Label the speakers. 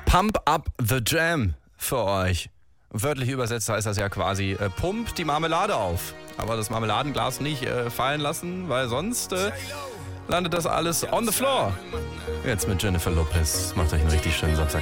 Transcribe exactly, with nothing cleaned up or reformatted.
Speaker 1: Pump Up the Jam für euch. Wörtlich übersetzt heißt das ja quasi, äh, pump die Marmelade auf. Aber das Marmeladenglas nicht äh, fallen lassen, weil sonst äh, landet das alles on the floor. Jetzt mit Jennifer Lopez. Macht euch einen richtig schönen Samstag.